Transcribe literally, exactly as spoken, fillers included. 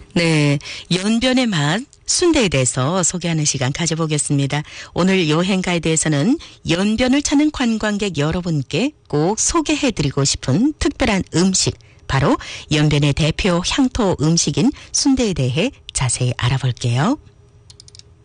네, 연변의 맛 순대에 대해서 소개하는 시간 가져보겠습니다. 오늘 여행가에 대해서는 연변을 찾는 관광객 여러분께 꼭 소개해드리고 싶은 특별한 음식, 바로 연변의 대표 향토 음식인 순대에 대해 자세히 알아볼게요.